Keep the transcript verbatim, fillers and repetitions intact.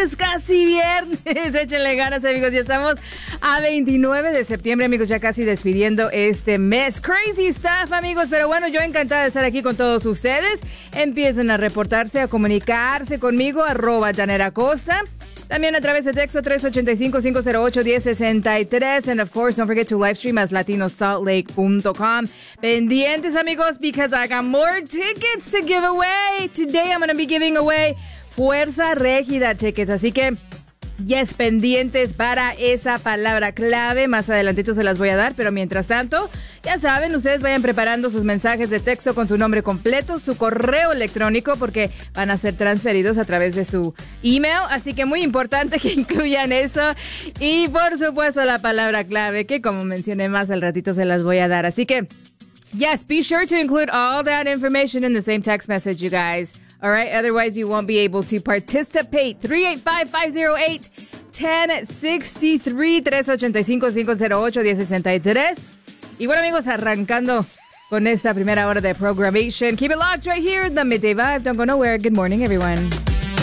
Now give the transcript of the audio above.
lunes, casi viernes. Échenle ganas, amigos. Ya estamos a veintinueve de septiembre, amigos, ya casi despidiendo este mes. Crazy stuff, amigos. Pero bueno, yo encantada de estar aquí con todos ustedes. Empiecen a reportarse, a comunicarse conmigo, arroba Janera Costa. También a través de texto tres ocho cinco, cinco cero ocho, uno cero seis tres. And of course, don't forget to live stream as latino salt lake punto com. Pendientes, amigos, because I got more tickets to give away. Today I'm going to be giving away Fuerza Régida tickets. Así que, yes, pendientes para esa palabra clave. Más adelantito se las voy a dar, pero mientras tanto, ya saben, ustedes vayan preparando sus mensajes de texto con su nombre completo, su correo electrónico, porque van a ser transferidos a través de su email. Así que muy importante que incluyan eso. Y por supuesto la palabra clave, que como mencioné más al ratito se las voy a dar. Así que, yes, be sure to include all that information in the same text message, you guys. All right, otherwise you won't be able to participate. three eight five, five zero eight, one zero six three, tres ocho cinco, cinco cero ocho, uno cero seis tres. Y bueno, amigos, arrancando con esta primera hora de programmation. Keep it locked right here, the Midday Vibe. Don't go nowhere. Good morning, everyone.